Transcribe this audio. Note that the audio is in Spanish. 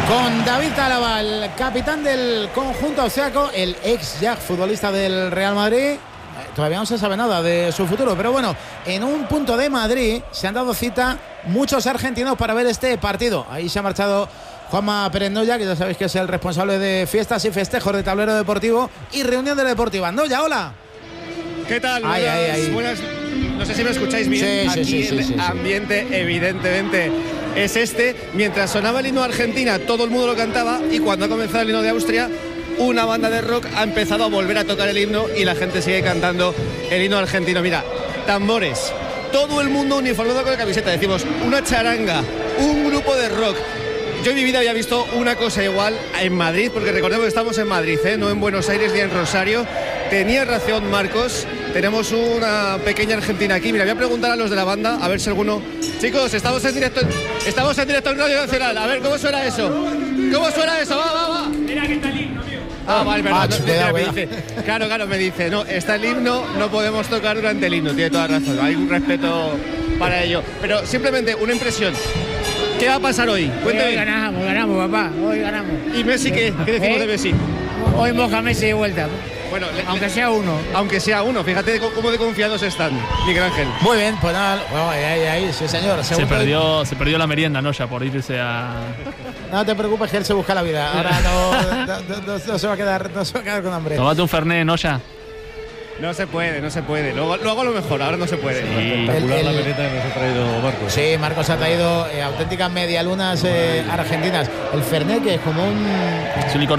Con David Álava, el capitán del conjunto austriaco, el ex ya futbolista del Real Madrid. Todavía no se sabe nada de su futuro, pero bueno, en un punto de Madrid se han dado cita muchos argentinos para ver este partido. Ahí se ha marchado Juanma Pérez Noya, que ya sabéis que es el responsable de fiestas y festejos de Tablero Deportivo y reunión de Deportiva. Noya, hola. ¿Qué tal? Buenas. No sé si me escucháis bien. Sí, el ambiente, evidentemente, es este. Mientras sonaba el himno de Argentina, todo el mundo lo cantaba, y cuando ha comenzado el himno de Austria, una banda de rock ha empezado a volver a tocar el himno y la gente sigue cantando el himno argentino. Mira, tambores, todo el mundo uniformado con la camiseta. Decimos, una charanga, un grupo de rock. Yo en mi vida había visto una cosa igual en Madrid, porque recordemos que estamos en Madrid, no en Buenos Aires ni en Rosario. Tenía razón Marcos, tenemos una pequeña Argentina aquí. Mira, voy a preguntar a los de la banda, a ver si alguno... Chicos, estamos en directo en Radio Nacional. A ver, ¿cómo suena eso? ¿Cómo suena eso? Va. Mira que está el himno, tío. Vale, perdón. Cuidado. Claro, me dice, no, está el himno, no podemos tocar durante el himno. Tiene toda razón, hay un respeto para ello. Pero simplemente una impresión. ¿Qué va a pasar hoy? Hoy ganamos, papá. Hoy ganamos. ¿Y Messi qué? ¿Qué decimos de Messi? Hoy moja Messi de vuelta. Bueno, aunque sea uno. Aunque sea uno, fíjate cómo de confiados están, Miguel Ángel. Muy bien, pues nada, ahí, sí señor. Se perdió la merienda, ¿no? Ya por irse a... No te preocupes que él se busca la vida. Ahora no se va a quedar con hambre. Tómate un Fernet, ¿no? Ya. No se puede. Luego a lo mejor, ahora no se pude. Sí. Espectacular la merenda que nos ha traído Marcos. Sí, Marcos ha traído auténticas medialunas argentinas. El Fernet, que es como un... Es un licor